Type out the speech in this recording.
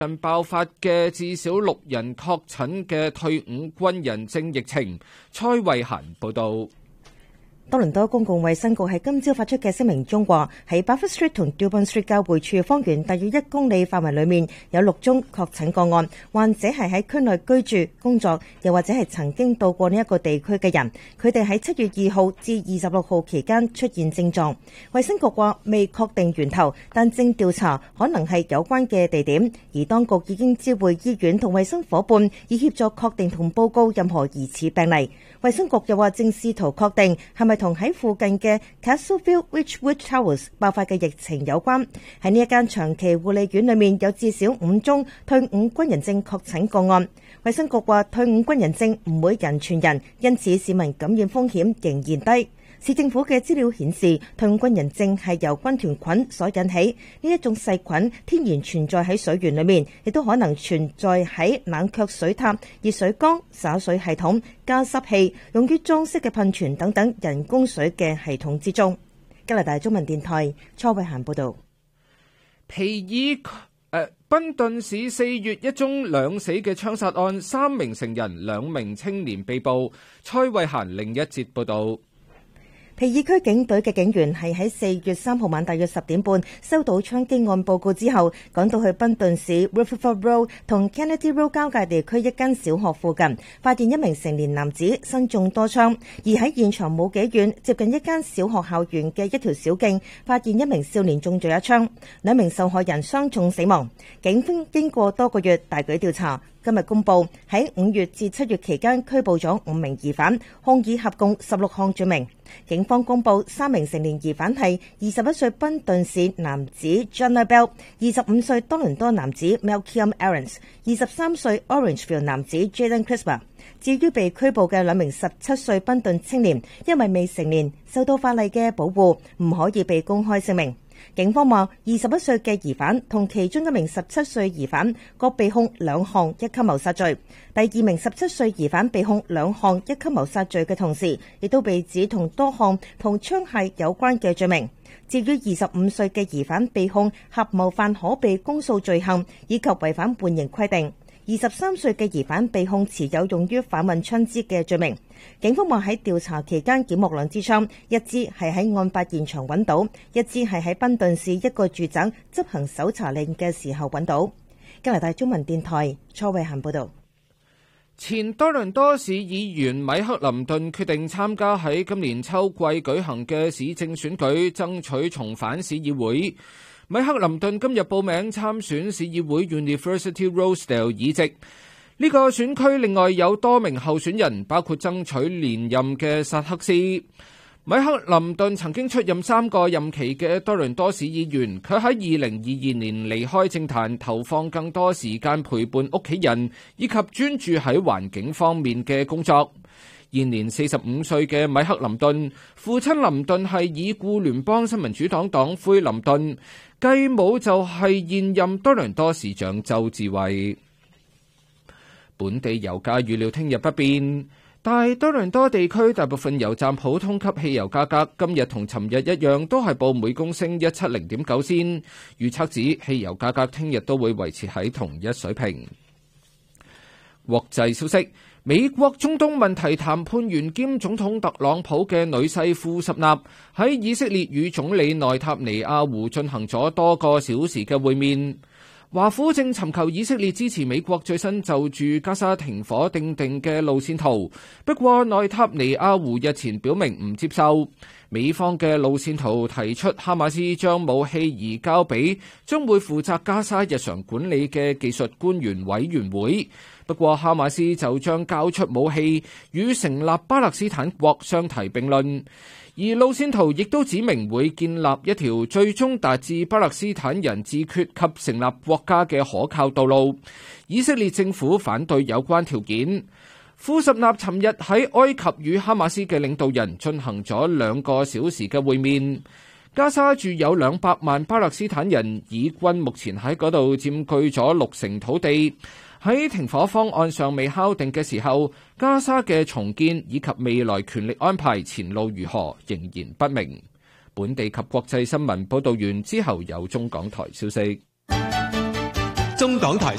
近爆發嘅至少6人確診嘅退伍軍人證疫情。蔡慧嫻報導。 多倫多公共衛生局喺今朝發出嘅聲明中話，喺 Buffer Street 同 Dubon Street 交匯處方圓大約1公里範圍裏面有6宗確診個案，患者係喺區內居住、工作，又或者係曾經到過呢一個地區嘅人。佢哋喺7月2號至26號期間出現症狀。衛生局話未確定源頭，但正調查可能係有關嘅地點，而當局已經知會醫院同衛生伙伴，以協助確定同報告任何疑似病例。衛生局又話正試圖確定係咪同喺附近嘅 Castleville Ridgewood Towers 爆發嘅疫情有關。喺呢一間長期護理院裏面有至少5宗退伍軍人證確診個案。衛生局話退伍軍人證唔會人傳人，因此市民感染風險仍然低。市政府嘅資料顯示，退伍軍人證係由軍團菌所引起，呢一種細菌天然存在喺水源裏面，亦都可能存在喺冷卻水塔、熱水缸、灑水系統、加濕器、用於裝飾嘅噴泉等等人工水嘅系統之中。加拿大中文電台蔡慧嫻報導。 賓頓市4月1宗兩死嘅槍殺案，3名成人、2名青年被捕。蔡慧嫻另一節報導。 皮爾區警隊嘅警員係喺4月3號晚大約10點半收到槍擊案報告之後，趕到去賓頓市 Riverford Road 同 Kennedy Road 交界地區一間小學附近，發現一名成年男子身中多槍。而喺現場冇幾遠，接近一間小學校園嘅一條小徑，發現一名少年中咗一槍，2名受害人傷重死亡。警方經過多個月大舉調查，今日公布喺5月至7月期間拘捕咗5名疑犯，控以合共16項罪名。警方公布3名成年疑犯係21歲賓頓市男子 Jonah Bell、25歲多倫多男子 Malcolm Aarons、23歲 Orangeville 男子 Jaden Crisper。至於被拘捕嘅2名17歲賓頓青年，因為未成年，受到法例嘅保護，唔可以被公開姓名。警方話21歲嘅疑犯同其中1名17歲疑犯各被控2項一級謀殺罪，第2名17歲疑犯被控2項一級謀殺罪嘅同時，亦都被指同多項同槍械有關嘅罪名。至於25歲嘅疑犯被控合謀犯可被公訴罪行以及違反緩刑規定。23歲嘅疑犯被控持有用於販運槍支嘅罪名。警方話喺調查期間檢獲2支槍，一支係喺案發現場揾到，一支係喺賓頓市一個住宅執行搜查令嘅時候揾到。加拿大中文電台蔡慧嫻報導。 前多倫多市議員米克林頓決定參加喺今年秋季舉行嘅市政選舉，爭取重返市議會。米克林頓今日報名參選市議會 University Rosedale 議席。呢個選區另外有多名候選人，包括爭取連任嘅薩克斯。米克林頓曾經出任3個任期嘅多倫多市議員，佢喺2022年離開政壇，投放更多時間陪伴屋企人，以及專注喺環境方面嘅工作。現年45歲嘅米克林頓，父親林頓係已故聯邦新民主黨黨魁林頓，繼母就係現任多倫多市長鄒至蕙。本地油價預料聽日不變，但多倫多地區大部分油站普通級汽油價格今日同尋日一樣，都係報每公升170.9仙。預測指汽油價格聽日都會維持喺同一水平。國際消息。美國中東問題談判員兼總統特朗普嘅女婿庫什納喺以色列與總理內塔尼亞胡進行咗多個小時嘅會面。華府正尋求以色列支持美國最新就住加沙停火訂定嘅路線圖，不過內塔尼亞胡日前表明唔接受。美方嘅路線圖提出哈馬斯將武器移交俾將會負責加沙日常管理嘅技術官員委員會，不過哈馬斯就將交出武器與成立巴勒斯坦國相提並論。而路線圖亦都指明會建立一條最終達至巴勒斯坦人自決及成立國家嘅可靠道路。以色列政府反對有關條件。庫什納尋日喺埃及與哈馬斯嘅領導人進行咗2個小時嘅會面。加沙住有200萬巴勒斯坦人，以軍目前喺嗰度佔據咗60%土地。喺停火方案尚未敲定嘅時候，加沙嘅重建以及未來權力安排前路如何仍然不明。本地及國際新聞報道完之後，有中港台消息。 中港台